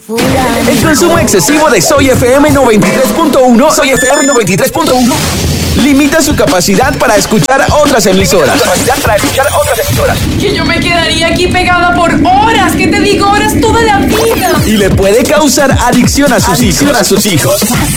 El consumo excesivo de Soy FM 93.1 limita su capacidad para escuchar otras emisoras. Que yo me quedaría aquí pegada por horas, ¿qué te digo? Horas toda la vida. Y le puede causar adicción a sus hijos.